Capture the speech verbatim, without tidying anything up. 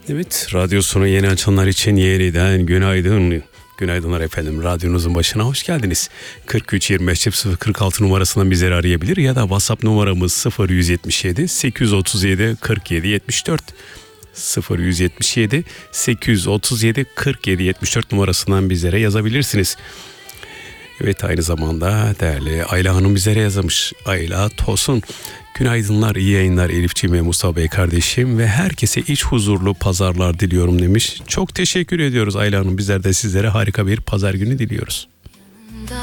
Evet, radyosunu yeni açanlar için yeniden günaydın. Günaydınlar efendim. Radyonuzun başına hoş geldiniz. kırk üç yirmi beş sıfır kırk altı numarasından bizleri arayabilir ya da WhatsApp numaramız sıfır yüz yetmiş yedi sekiz yüz otuz yedi kırk yedi yetmiş dört sıfır yüz yetmiş yedi sekiz yüz otuz yedi kırk yedi yetmiş dört numarasından bizlere yazabilirsiniz. Evet, aynı zamanda değerli Ayla Hanım bizlere yazmış. Ayla Tosun. Günaydınlar, iyi yayınlar Elifciğim ve Mustafa Bey kardeşim ve herkese iç huzurlu pazarlar diliyorum demiş. Çok teşekkür ediyoruz Ayla Hanım. Bizler de sizlere harika bir pazar günü diliyoruz.